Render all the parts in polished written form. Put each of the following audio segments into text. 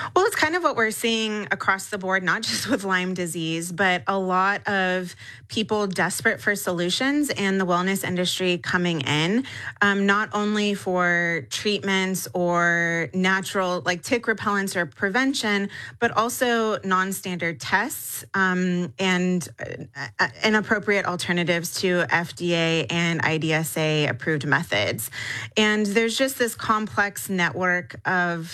Well, it's kind of what we're seeing across the board, not just with Lyme disease, but a lot of people desperate for solutions and the wellness industry coming in, not only for treatments or natural like tick repellents or prevention, but also non-standard tests and inappropriate alternatives to FDA and IDSA approved methods. And there's just this complex network of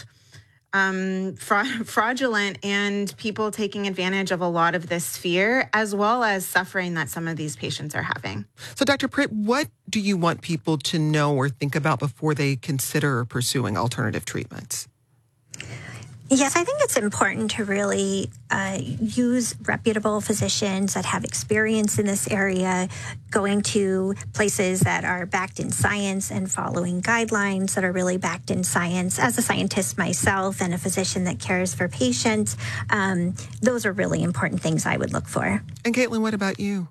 fraudulent and people taking advantage of a lot of this fear, as well as suffering that some of these patients are having. So, Dr. Pritt, what do you want people to know or think about before they consider pursuing alternative treatments? Yes, I think it's important to really use reputable physicians that have experience in this area, going to places that are backed in science and following guidelines that are really backed in science. As a scientist myself and a physician that cares for patients, those are really important things I would look for. And Caitlin, what about you?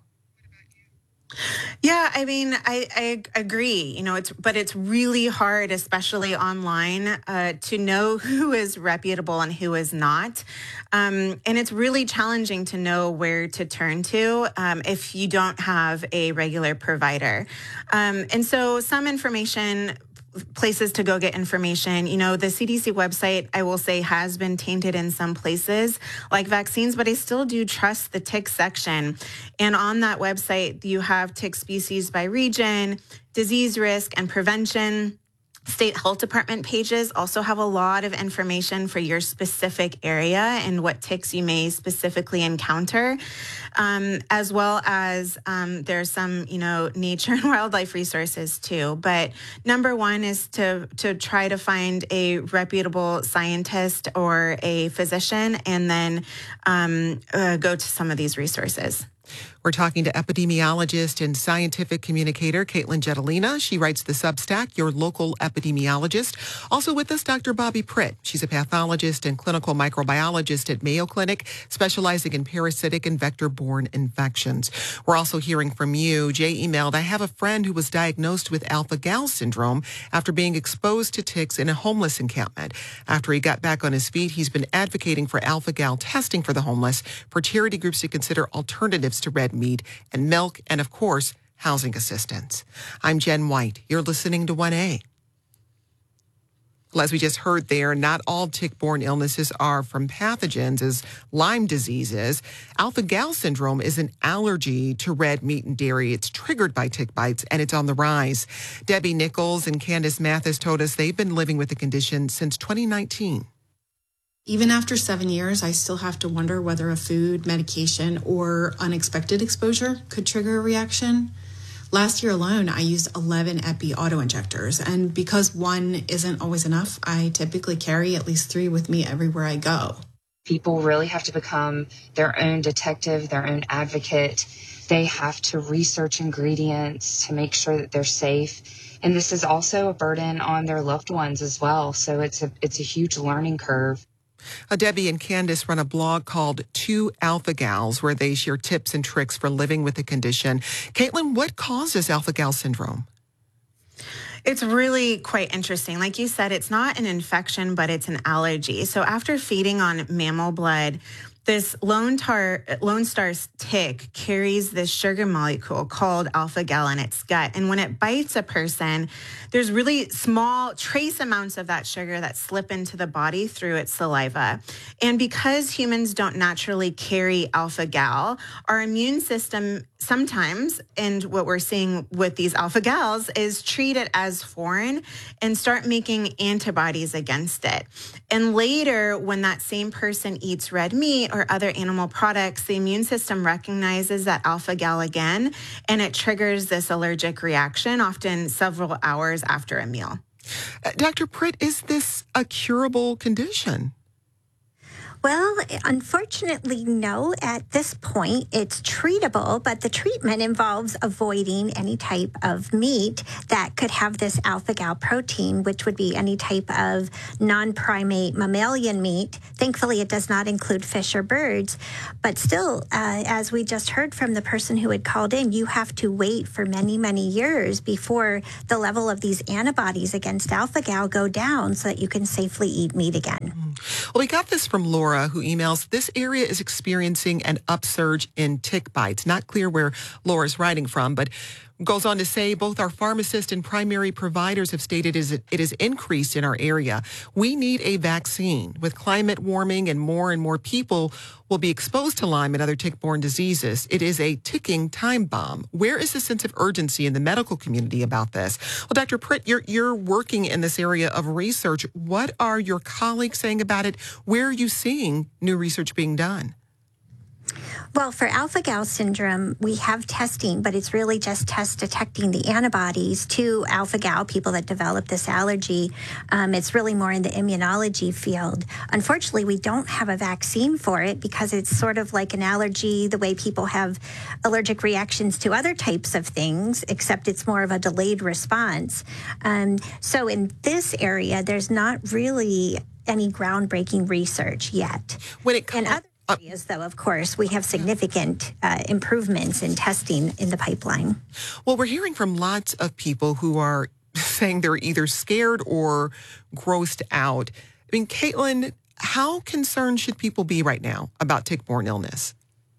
Yeah, I mean, I agree, but it's really hard, especially online, to know who is reputable and who is not. And it's really challenging to know where to turn to if you don't have a regular provider. And so some information, places to go get information. The CDC website, I will say, has been tainted in some places like vaccines, but I still do trust the tick section. And on that website, you have tick species by region, disease risk, and prevention. State health department pages also have a lot of information for your specific area and what ticks you may specifically encounter, as well as there's some, nature and wildlife resources too. But number one is to try to find a reputable scientist or a physician, and then go to some of these resources. We're talking to epidemiologist and scientific communicator Caitlin Jetelina. She writes the Substack, Your Local Epidemiologist. Also with us, Dr. Bobby Pritt. She's a pathologist and clinical microbiologist at Mayo Clinic, specializing in parasitic and vector-borne infections. We're also hearing from you. Jay emailed, I have a friend who was diagnosed with alpha-gal syndrome after being exposed to ticks in a homeless encampment. After he got back on his feet, he's been advocating for alpha-gal testing for the homeless, for charity groups to consider alternatives to red meat and milk, and of course, housing assistance. I'm Jen White. You're listening to 1A. Well, as we just heard there, not all tick-borne illnesses are from pathogens, as Lyme disease is. Alpha-gal syndrome is an allergy to red meat and dairy. It's triggered by tick bites, and it's on the rise. Debbie Nichols and Candace Mathis told us they've been living with the condition since 2019. Even after 7 years, I still have to wonder whether a food, medication, or unexpected exposure could trigger a reaction. Last year alone, I used 11 epi auto-injectors, and because one isn't always enough, I typically carry at least 3 with me everywhere I go. People really have to become their own detective, their own advocate. They have to research ingredients to make sure that they're safe. And this is also a burden on their loved ones as well, so it's a huge learning curve. Debbie and Candace run a blog called Two Alpha Gals, where they share tips and tricks for living with the condition. Caitlin, what causes alpha-gal syndrome? It's really quite interesting. Like you said, it's not an infection, but it's an allergy. So after feeding on mammal blood, this Lone Star's tick carries this sugar molecule called alpha-gal in its gut. And when it bites a person, there's really small trace amounts of that sugar that slip into the body through its saliva. And because humans don't naturally carry alpha-gal, our immune system sometimes, and what we're seeing with these alpha-gals, is treat it as foreign and start making antibodies against it. And later, when that same person eats red meat or other animal products, the immune system recognizes that alpha-gal again, and it triggers this allergic reaction, often several hours after a meal. Dr. Pritt, is this a curable condition? Well, unfortunately, no. At this point, it's treatable, but the treatment involves avoiding any type of meat that could have this alpha-gal protein, which would be any type of non-primate mammalian meat. Thankfully, it does not include fish or birds. But still, as we just heard from the person who had called in, you have to wait for many, many years before the level of these antibodies against alpha-gal go down so that you can safely eat meat again. Well, we got this from Laura, who emails, this area is experiencing an upsurge in tick bites. Not clear where Laura's writing from, but goes on to say both our pharmacists and primary providers have stated it is increased in our area. We need a vaccine. With climate warming and more people will be exposed to Lyme and other tick-borne diseases. It is a ticking time bomb. Where is the sense of urgency in the medical community about this? Well, Dr. Pritt, you're working in this area of research. What are your colleagues saying about it? Where are you seeing new research being done? Well, for alpha-gal syndrome, we have testing, but it's really just test detecting the antibodies to alpha-gal, people that develop this allergy. It's really more in the immunology field. Unfortunately, we don't have a vaccine for it because it's sort of like an allergy, the way people have allergic reactions to other types of things, except it's more of a delayed response. So in this area, there's not really any groundbreaking research yet. When it comes areas, though, of course, we have significant improvements in testing in the pipeline. Well, we're hearing from lots of people who are saying they're either scared or grossed out. I mean, Caitlin, how concerned should people be right now about tick-borne illness?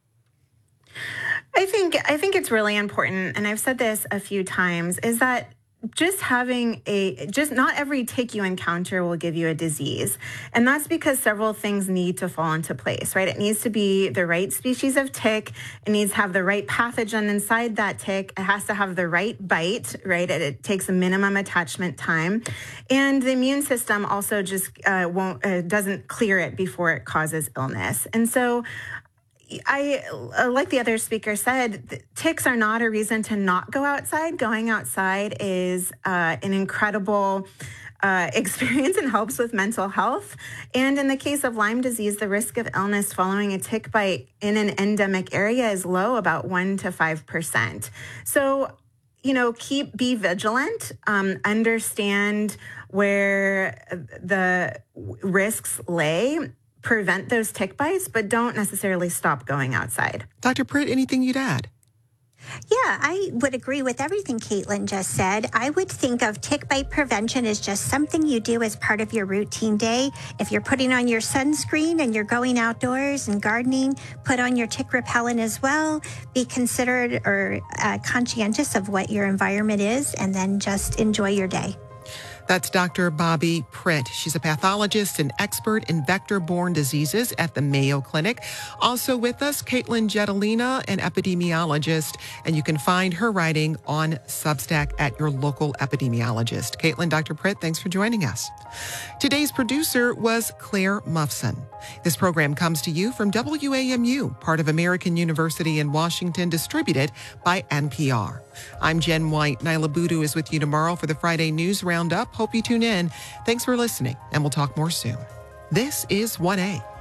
I think it's really important, and I've said this a few times, is that just not every tick you encounter will give you a disease. And that's because several things need to fall into place, right? It needs to be the right species of tick. It needs to have the right pathogen inside that tick. It has to have the right bite, right? It takes a minimum attachment time. And the immune system also just doesn't clear it before it causes illness. And so I like the other speaker said, ticks are not a reason to not go outside. Going outside is an incredible experience and helps with mental health. And in the case of Lyme disease, the risk of illness following a tick bite in an endemic area is low, about 1 to 5%. So, be vigilant, understand where the risks lay, prevent those tick bites, but don't necessarily stop going outside. Dr. Pritt, anything you'd add? Yeah, I would agree with everything Caitlin just said. I would think of tick bite prevention as just something you do as part of your routine day. If you're putting on your sunscreen and you're going outdoors and gardening, put on your tick repellent as well. Be considerate or conscientious of what your environment is, and then just enjoy your day. That's Dr. Bobby Pritt. She's a pathologist and expert in vector-borne diseases at the Mayo Clinic. Also with us, Caitlin Jetelina, an epidemiologist, and you can find her writing on Substack at your local epidemiologist. Caitlin, Dr. Pritt, thanks for joining us. Today's producer was Claire Muffson. This program comes to you from WAMU, part of American University in Washington, distributed by NPR. I'm Jen White. Nyla Boodoo is with you tomorrow for the Friday News Roundup. Hope you tune in. Thanks for listening, and we'll talk more soon. This is 1A.